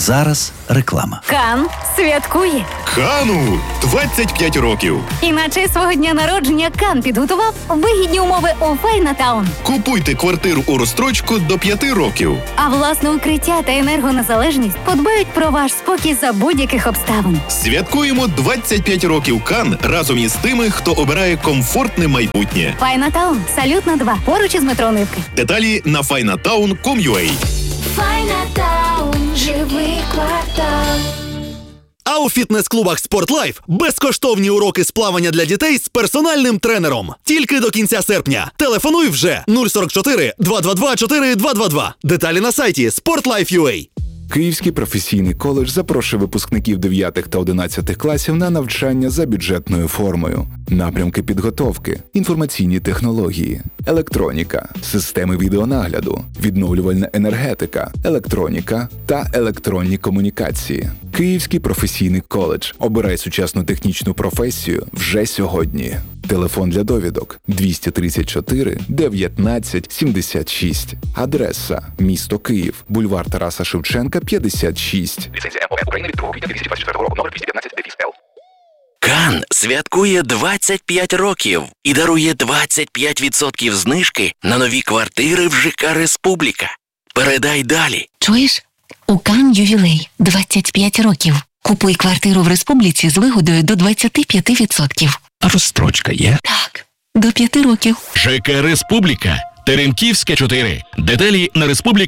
зараз реклама. Кан святкує. Кану 25 років. І на честь свого дня народження Кан підготував вигідні умови у Файнатаун. Купуйте квартиру у розстрочку до 5 років. А власне укриття та енергонезалежність подбають про ваш спокій за будь-яких обставин. Святкуємо 25 років Кан разом із тими, хто обирає комфортне майбутнє. Файнатаун, Салютна 2, поруч із метро Нивки. Деталі на finatown.com.ua. Файнатаун, живий квартал. А у фітнес-клубах «Спортлайф» безкоштовні уроки з плавання для дітей з персональним тренером. Тільки до кінця серпня. Телефонуй вже 044 222 4222. Деталі на сайті sportlife.ua. Київський професійний коледж запрошує випускників 9 та 11 класів на навчання за бюджетною формою. Напрямки підготовки, інформаційні технології, електроніка, системи відеонагляду, відновлювальна енергетика, електроніка та електронні комунікації. Київський професійний коледж. Обирай сучасну технічну професію вже сьогодні. Телефон для довідок 234 19 76. Адреса: місто Київ, бульвар Тараса Шевченка, 56. Ліцензія МОН України від 2 квітня 2024 року, номер 215/Л. Кан святкує 25 років і дарує 25% знижки на нові квартири в ЖК «Республіка». Передай далі. Чуєш? У Кан ювілей 25 років. Купуй квартиру в Республіці з вигодою до 25%. Розстрочка є? Так, до 5 років. ЖК «Республіка», Теремківська, 4. Деталі на республіка.